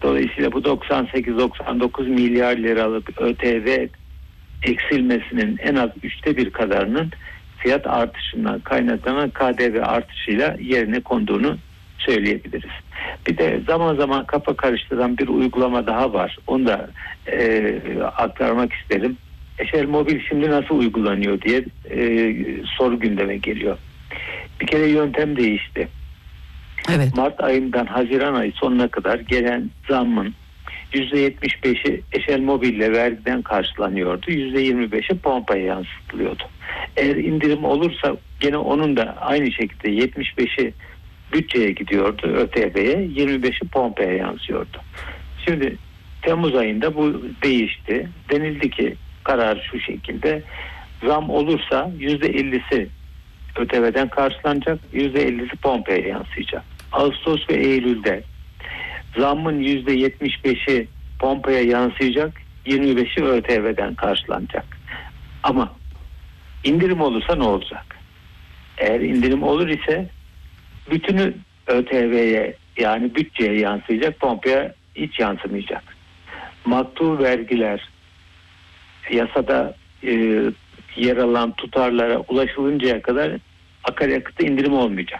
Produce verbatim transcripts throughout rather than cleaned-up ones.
Dolayısıyla bu doksan sekiz doksan dokuz milyar liralık ÖTV eksilmesinin en az üçte bir kadarının fiyat artışından kaynaklanan K D V artışıyla yerine konduğunu söyleyebiliriz. Bir de zaman zaman kafa karıştıran bir uygulama daha var. Onu da e, aktarmak isterim. Eşel Mobil şimdi nasıl uygulanıyor diye e, soru gündeme geliyor. Bir kere yöntem değişti. Evet. Mart ayından Haziran ayı sonuna kadar gelen zammın yüzde yetmiş beşi Eşel Mobil'le vergiden karşılanıyordu. yüzde yirmi beşi pompaya yansıtılıyordu. Eğer indirim olursa gene onun da aynı şekilde yetmiş beşi bütçeye gidiyordu, ÖTV'ye, yirmi beşi pompaya yansıyordu. Şimdi Temmuz ayında bu değişti. Denildi ki karar şu şekilde: zam olursa yüzde ellisi ÖTV'den karşılanacak, yüzde ellisi pompaya yansıyacak. Ağustos ve Eylül'de zammın yüzde yetmiş beşi pompaya yansıyacak, yirmi beşi ÖTV'den karşılanacak. Ama indirim olursa ne olacak? Eğer indirim olur ise bütünü ÖTV'ye, yani bütçeye yansıyacak, pompaya hiç yansımayacak. Maktu vergiler yasada e, yer alan tutarlara ulaşılıncaya kadar akaryakıtta indirim olmayacak.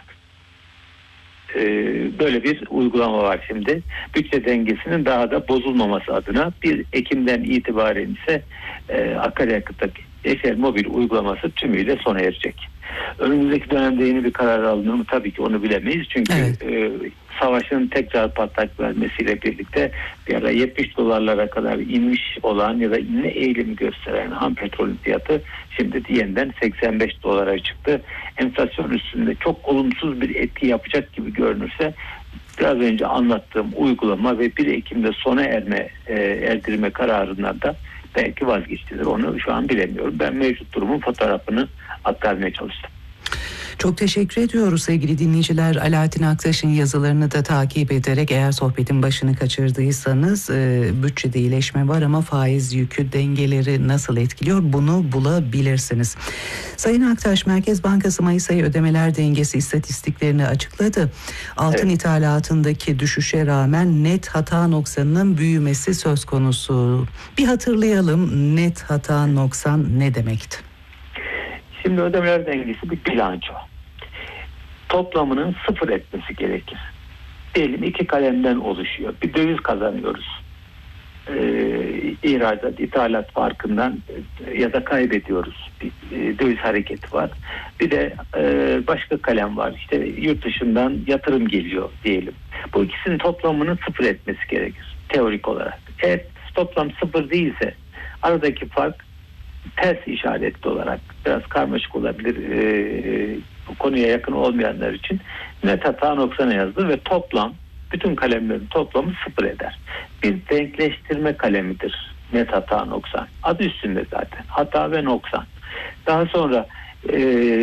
E, böyle bir uygulama var şimdi. Bütçe dengesinin daha da bozulmaması adına bir Ekim'den itibaren ise e, akaryakıttaki Eşel Mobil uygulaması tümüyle sona erecek. Önümüzdeki dönemde yeni bir karar alınır mı? Tabii ki onu bilemeyiz. Çünkü evet. e, savaşın tekrar patlak vermesiyle birlikte bir ara yetmiş dolarlara kadar inmiş olan ya da inme eğilimi gösteren ham petrolün fiyatı şimdi yeniden seksen beş dolara çıktı. Enflasyon üstünde çok olumsuz bir etki yapacak gibi görünürse biraz önce anlattığım uygulama ve bir Ekim'de sona erme e, erdirme kararından da belki vazgeçtiler. Onu şu an bilemiyorum. Ben mevcut durumun fotoğrafını aktarmaya çalıştım. Çok teşekkür ediyoruz sevgili dinleyiciler. Alaaddin Aktaş'ın yazılarını da takip ederek, eğer sohbetin başını kaçırdıysanız, e, bütçede iyileşme var ama faiz yükü dengeleri nasıl etkiliyor, bunu bulabilirsiniz. Sayın Aktaş, Merkez Bankası Mayıs ayı ödemeler dengesi istatistiklerini açıkladı. Altın evet. ithalatındaki düşüşe rağmen net hata noksanının büyümesi söz konusu. Bir hatırlayalım, net hata noksan ne demekti? Şimdi ödemeler dengesi bir bilanço. Toplamının sıfır etmesi gerekir. Diyelim iki kalemden oluşuyor. Bir döviz kazanıyoruz. Ee, ihracat, ithalat farkından ya da kaybediyoruz. Bir e, döviz hareketi var. Bir de e, başka kalem var. İşte yurt dışından yatırım geliyor diyelim. Bu ikisinin toplamının sıfır etmesi gerekir teorik olarak. Eğer toplam sıfır değilse aradaki fark ters işaretli olarak biraz karmaşık olabilir, e, bu konuya yakın olmayanlar için net hata noksana yazılır ve toplam, bütün kalemlerin toplamı sıfır eder. Bir denkleştirme kalemidir net hata noksan. Adı üstünde zaten. Hata ve noksan. Daha sonra e,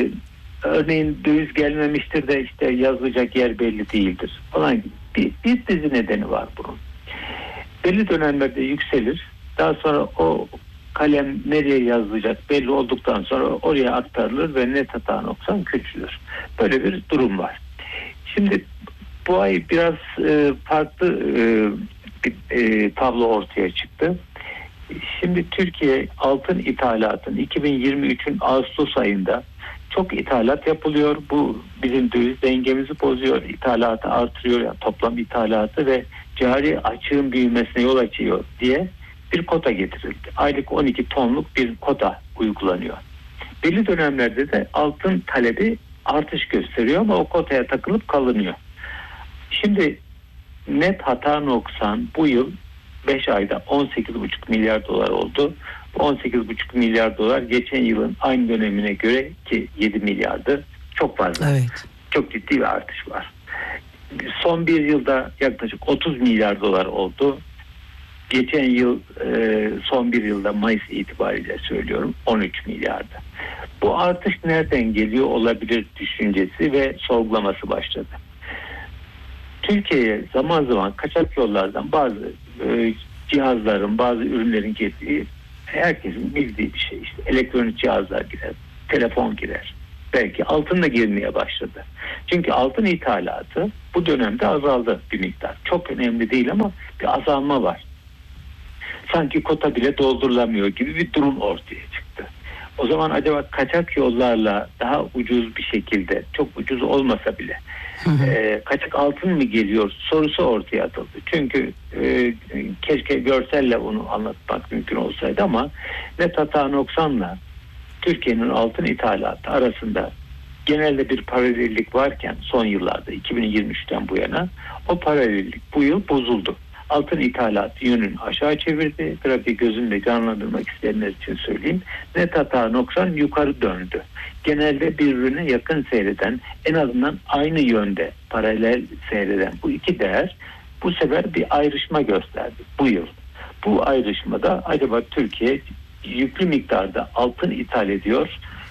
örneğin döviz gelmemiştir de işte yazılacak yer belli değildir falan gibi bir, bir dizi nedeni var bunun. Belli dönemlerde yükselir. Daha sonra o kalem nereye yazılacak belli olduktan sonra oraya aktarılır ve net hata noksan küçülür. Böyle bir durum var. Şimdi bu ay biraz e, farklı e, bir e, tablo ortaya çıktı. Şimdi Türkiye altın ithalatın iki bin yirmi üçün Ağustos ayında çok ithalat yapılıyor. Bu bizim döviz dengemizi bozuyor. İthalatı artırıyor, yani toplam ithalatı ve cari açığın büyümesine yol açıyor diye bir kota getirildi. Aylık on iki tonluk bir kota uygulanıyor. Belli dönemlerde de altın talebi artış gösteriyor ama o kotaya takılıp kalınıyor. Şimdi net hata noksan bu yıl beş ayda on sekiz buçuk milyar dolar oldu. on sekiz buçuk milyar dolar geçen yılın aynı dönemine göre ki yedi milyardı. Çok fazla. Evet. Çok ciddi bir artış var. Son bir yılda yaklaşık otuz milyar dolar oldu. Geçen yıl e, son bir yılda Mayıs itibariyle söylüyorum on üç milyardı. Bu artış nereden geliyor olabilir düşüncesi ve sorgulaması başladı. Türkiye'ye zaman zaman kaçak yollardan bazı e, cihazların, bazı ürünlerin girdiği, herkesin bildiği bir şey. İşte elektronik cihazlar girer, telefon girer belki altın da girmeye başladı. Çünkü altın ithalatı bu dönemde azaldı bir miktar. Çok önemli değil ama bir azalma var. Sanki kota bile doldurulamıyor gibi bir durum ortaya çıktı. O zaman acaba kaçak yollarla daha ucuz bir şekilde, çok ucuz olmasa bile hı hı. E, kaçak altın mı geliyor sorusu ortaya atıldı. Çünkü e, keşke görselle onu anlatmak mümkün olsaydı ama net hata noksanla Türkiye'nin altın ithalatı arasında genelde bir paralellik varken son yıllarda iki bin yirmi üçten bu yana o paralellik bu yıl bozuldu. Altın ithalatı yönünü aşağı çevirdi. Grafiği gözümle canlandırmak isteyenler için söyleyeyim. Net hata noksan yukarı döndü. Genelde birbirine yakın seyreden, en azından aynı yönde paralel seyreden bu iki değer bu sefer bir ayrışma gösterdi bu yıl. Bu ayrışmada acaba Türkiye yüklü miktarda altın ithal ediyor.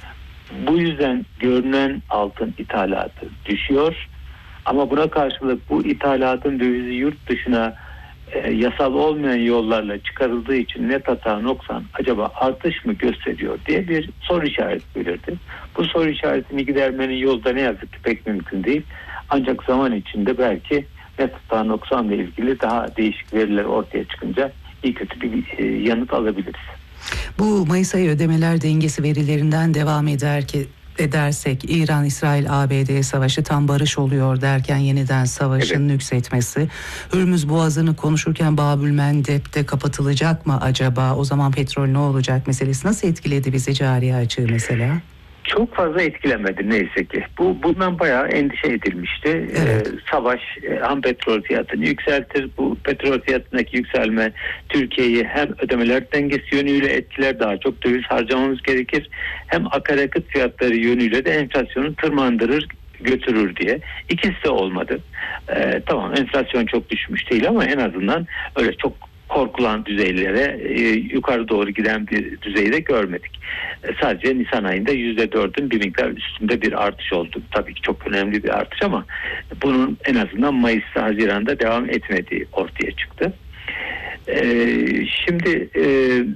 Bu yüzden görünen altın ithalatı düşüyor. Ama buna karşılık bu ithalatın dövizi yurt dışına e, yasal olmayan yollarla çıkarıldığı için net hata noksan acaba artış mı gösteriyor diye bir soru işareti belirdi. Bu soru işaretini gidermenin yolu da ne yazık ki pek mümkün değil. Ancak zaman içinde belki net hata noksanla ilgili daha değişik veriler ortaya çıkınca iyi kötü bir e, yanıt alabiliriz. Bu Mayıs ayı ödemeler dengesi verilerinden devam eder ki edersek İran-İsrail A B D savaşı tam barış oluyor derken yeniden savaşın evet. nüksetmesi, Hürmüz Boğazı'nı konuşurken Babülmendeb'de kapatılacak mı acaba, o zaman petrol ne olacak meselesi nasıl etkiledi bizi, cari açığı mesela? Çok fazla etkilemedi neyse ki. Bu bundan bayağı endişe edilmişti. Evet. Ee, savaş e, ham petrol fiyatını yükseltir. Bu petrol fiyatındaki yükselme Türkiye'yi hem ödemeler dengesi yönüyle etkiler, daha çok döviz harcamamız gerekir. Hem akaryakıt fiyatları yönüyle de enflasyonu tırmandırır, götürür diye. İkisi de olmadı. Ee, tamam, enflasyon çok düşmüş değil ama en azından öyle çok korkulan düzeylere e, yukarı doğru giden bir düzeyde görmedik. E, sadece Nisan ayında yüzde dördün bir miktar üstünde bir artış oldu. Tabii ki çok önemli bir artış ama bunun en azından Mayıs'ta, Haziran'da devam etmediği ortaya çıktı. E, şimdi e,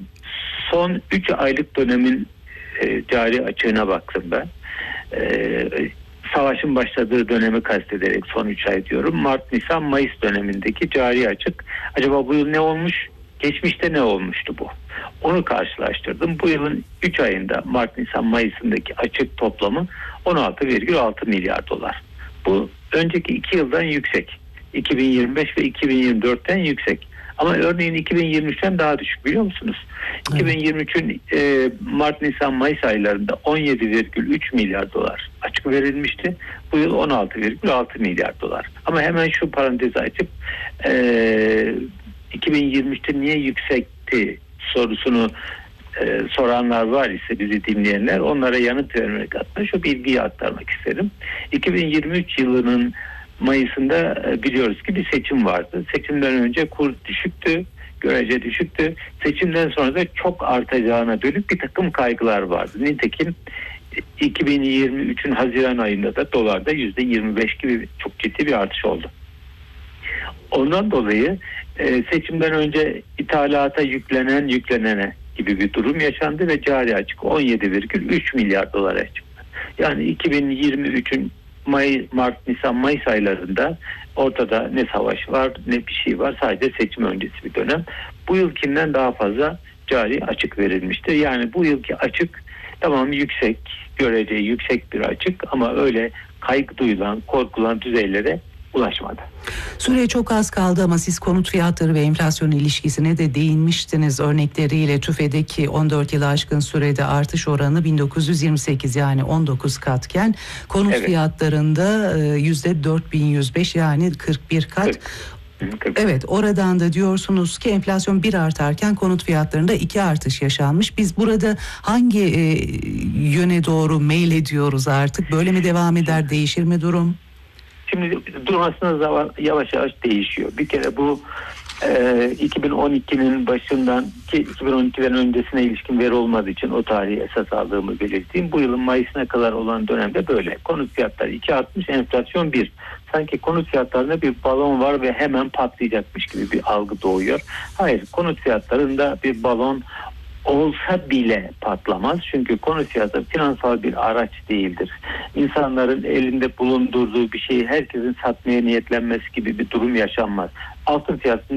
son üç aylık dönemin e, cari açığına baktım ben. E, Savaşın başladığı dönemi kastederek son üç ay diyorum. Mart, Nisan, Mayıs dönemindeki cari açık. Acaba bu yıl ne olmuş? Geçmişte ne olmuştu bu? Onu karşılaştırdım. Bu yılın üç ayında Mart, Nisan, Mayıs'ındaki açık toplamı on altı virgül altı milyar dolar. Bu önceki iki yıldan yüksek. iki bin yirmi beş ve iki bin yirmi dörtten yüksek. Ama örneğin iki bin yirmi üçten daha düşük, biliyor musunuz? Evet. iki bin yirmi üçün e, Mart, Nisan, Mayıs aylarında on yedi virgül üç milyar dolar açık verilmişti. Bu yıl on altı virgül altı milyar dolar. Ama hemen şu parantezi açıp e, iki bin yirmi üçte niye yüksekti sorusunu e, soranlar var ise, bizi dinleyenler, onlara yanıt vermek adına şu bilgiyi aktarmak isterim. iki bin yirmi üç yılının Mayıs'ında biliyoruz ki bir seçim vardı. Seçimden önce kur düşüktü, görece düşüktü. Seçimden sonra da çok artacağına dönük bir takım kaygılar vardı. Nitekim iki bin yirmi üçün Haziran ayında da dolarda yüzde yirmi beş gibi çok ciddi bir artış oldu. Ondan dolayı seçimden önce ithalata yüklenen yüklenene gibi bir durum yaşandı ve cari açık on yedi virgül üç milyar dolara çıktı. Yani iki bin yirmi üçün May, Mart, Nisan, Mayıs aylarında ortada ne savaş var ne bir şey var, sadece seçim öncesi bir dönem. Bu yılkinden daha fazla cari açık verilmiştir. Yani bu yılki açık tamam yüksek, görece yüksek bir açık ama öyle kaygı duyulan, korkulan düzeylere ulaşmadı. Süre çok az kaldı ama siz konut fiyatları ve enflasyon ilişkisine de değinmiştiniz. Örnekleriyle TÜFE'deki on dört yılı aşkın sürede artış oranı bin dokuz yüz yirmi sekiz, yani on dokuz katken konut evet. fiyatlarında yüzde dört bin yüz beş, yani kırk bir kat. kırk. Evet, oradan da diyorsunuz ki enflasyon bir artarken konut fiyatlarında iki artış yaşanmış. Biz burada hangi e, yöne doğru meylediyoruz artık? Böyle mi devam eder, değişir mi durum? Şimdi durum aslında yavaş yavaş değişiyor. Bir kere bu e, iki bin on ikinin başından ki iki bin on ikiden öncesine ilişkin veri olmadığı için o tarihi esas aldığımı belirteyim. Bu yılın Mayıs'ına kadar olan dönemde böyle. Konut fiyatları iki altmış, enflasyon bir. Sanki konut fiyatlarında bir balon var ve hemen patlayacakmış gibi bir algı doğuyor. Hayır, konut fiyatlarında bir balon olsa bile patlamaz. Çünkü konut fiyatı finansal bir araç değildir. İnsanların elinde bulundurduğu bir şeyi herkesin satmaya niyetlenmesi gibi bir durum yaşanmaz. Altın fiyatı